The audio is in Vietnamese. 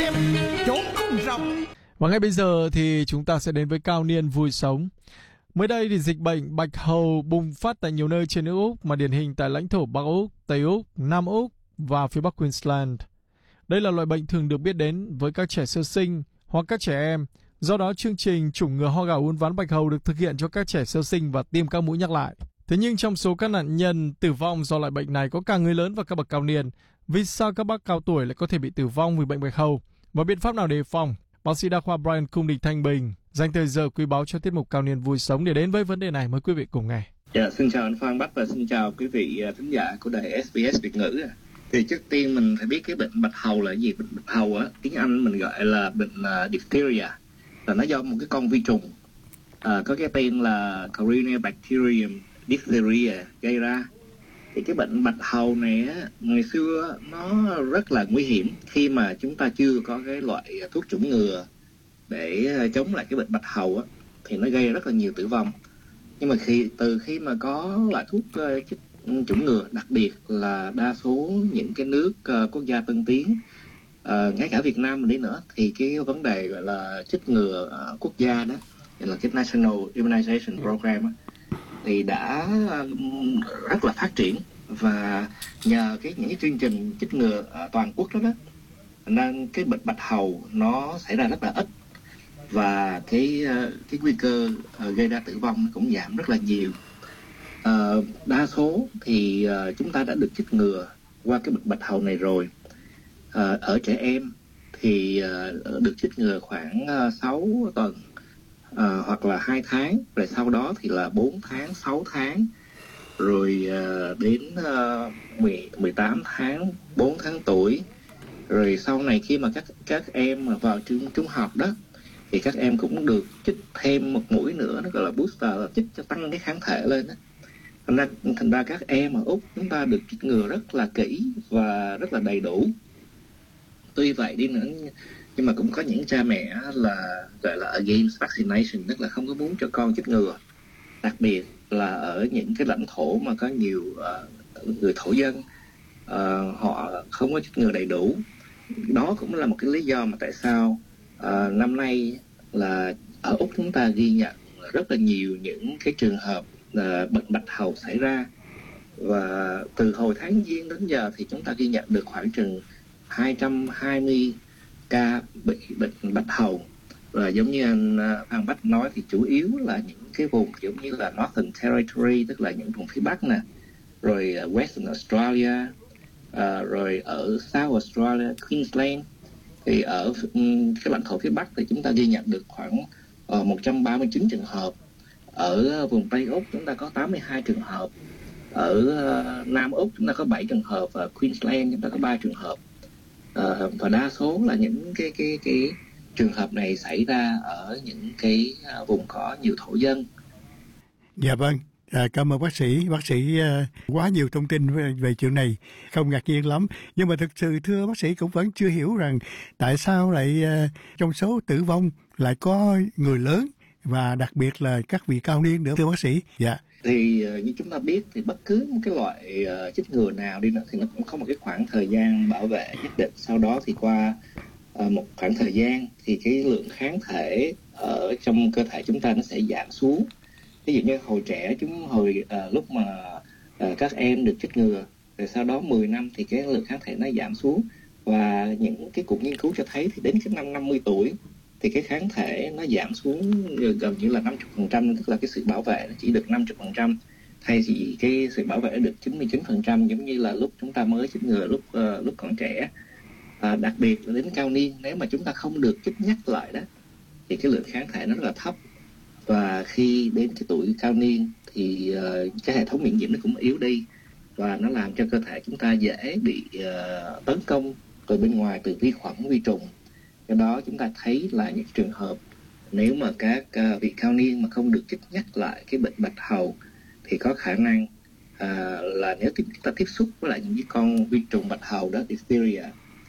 xem chỗ không rộng. Và ngay bây giờ thì chúng ta sẽ đến với Cao Niên vui sống. Mới đây thì dịch bệnh bạch hầu bùng phát tại nhiều nơi trên nước Úc, mà điển hình tại lãnh thổ Bắc Úc, Tây Úc, Nam Úc và phía Bắc Queensland. Đây là loại bệnh thường được biết đến với các trẻ sơ sinh hoặc các trẻ em. Do đó, chương trình chủng ngừa ho gà uốn ván bạch hầu được thực hiện cho các trẻ sơ sinh và tiêm các mũi nhắc lại. Thế nhưng trong số các nạn nhân tử vong do loại bệnh này có cả người lớn và các bậc cao niên. Vì sao các bác cao tuổi lại có thể bị tử vong vì bệnh bạch hầu? Và biện pháp nào đề phòng? Bác sĩ đa khoa Brian Cung Đình Thanh Bình dành thời giờ quý báu cho tiết mục Cao Niên vui sống để đến với vấn đề này. Mời quý vị cùng nghe. Xin chào anh Phan Bách và xin chào quý vị thính giả của đài SBS Việt ngữ. Thì trước tiên mình phải biết cái bệnh bạch hầu là gì. Bệnh bạch hầu á, tiếng Anh mình gọi là bệnh diphtheria, là nó do một cái con vi trùng có cái tên là Corynebacterium diphtheria gây ra. Thì cái bệnh bạch hầu này á, ngày xưa nó rất là nguy hiểm khi mà chúng ta chưa có cái loại thuốc chủng ngừa để chống lại cái bệnh bạch hầu á, thì nó gây rất là nhiều tử vong. Nhưng mà từ khi mà có loại thuốc chủng ngừa, đặc biệt là đa số những cái nước quốc gia tân tiến, ngay cả Việt Nam mình đi nữa, thì cái vấn đề gọi là chích ngừa quốc gia đó, là cái National Immunization Program á, thì đã rất là phát triển. Và nhờ những cái chương trình chích ngừa toàn quốc đó nên cái bệnh bạch hầu nó xảy ra rất là ít, và cái nguy cơ gây ra tử vong cũng giảm rất là nhiều. Đa số thì chúng ta đã được chích ngừa qua cái bệnh bạch hầu này rồi. Ở trẻ em thì được chích ngừa khoảng 6 tuần hoặc là 2 tháng, rồi sau đó thì là 4 tháng, 6 tháng, rồi đến 18 tháng, 4 tháng tuổi. Rồi sau này khi mà các em mà vào trung học đó, thì các em cũng được chích thêm một mũi nữa, nó gọi là booster, là chích cho tăng cái kháng thể lên đó. Thành ra các em ở Úc chúng ta được chích ngừa rất là kỹ và rất là đầy đủ. Tuy vậy đi nữa, nhưng mà cũng có những cha mẹ là gọi là against vaccination, tức là không có muốn cho con chích ngừa, đặc biệt là ở những cái lãnh thổ mà có nhiều người thổ dân, họ không có chích ngừa đầy đủ. Đó cũng là một cái lý do mà tại sao năm nay là ở Úc chúng ta ghi nhận rất là nhiều những cái trường hợp bệnh bạch hầu xảy ra. Và từ hồi tháng Giêng đến giờ thì chúng ta ghi nhận được khoảng chừng 220 ca bị bệnh bạch hầu. Và giống như anh Phan Bách nói thì chủ yếu là những cái vùng giống như là Northern Territory, tức là những vùng phía Bắc nè, rồi Western Australia, rồi ở South Australia, Queensland. Thì ở cái lãnh thổ phía Bắc thì chúng ta ghi nhận được khoảng 139 trường hợp. Ở vùng Tây Úc chúng ta có 82 trường hợp. Ở Nam Úc chúng ta có 7 trường hợp, và Queensland chúng ta có 3 trường hợp. Và đa số là những cái trường hợp này xảy ra ở những cái vùng có nhiều thổ dân. Dạ vâng, cảm ơn bác sĩ. Bác sĩ quá nhiều thông tin về chuyện này, không ngạc nhiên lắm. Nhưng mà thực sự thưa bác sĩ cũng vẫn chưa hiểu rằng tại sao lại trong số tử vong lại có người lớn và đặc biệt là các vị cao niên nữa thưa bác sĩ. Dạ. Thì như chúng ta biết thì bất cứ một cái loại chích ngừa nào đi nữa thì nó cũng có một cái khoảng thời gian bảo vệ nhất định. Sau đó thì qua một khoảng thời gian thì cái lượng kháng thể ở trong cơ thể chúng ta nó sẽ giảm xuống. Ví dụ như hồi trẻ lúc mà các em được chích ngừa, rồi sau đó 10 năm thì cái lượng kháng thể nó giảm xuống. Và những cái cuộc nghiên cứu cho thấy thì đến cái năm 50 tuổi thì cái kháng thể nó giảm xuống gần như là 50%, tức là cái sự bảo vệ nó chỉ được 50%, thay vì cái sự bảo vệ được 99%, giống như là lúc chúng ta mới chích ngừa lúc còn trẻ. Đặc biệt là đến cao niên, nếu mà chúng ta không được chích nhắc lại đó thì cái lượng kháng thể nó rất là thấp. Và khi đến cái tuổi cao niên thì cái hệ thống miễn nhiễm nó cũng yếu đi, và nó làm cho cơ thể chúng ta dễ bị tấn công từ bên ngoài, từ vi khuẩn, vi trùng. Do đó chúng ta thấy là những trường hợp nếu mà các vị cao niên mà không được chích nhắc lại cái bệnh bạch hầu thì có khả năng là nếu chúng ta tiếp xúc với lại những cái con vi trùng bạch hầu đó, diphtheria,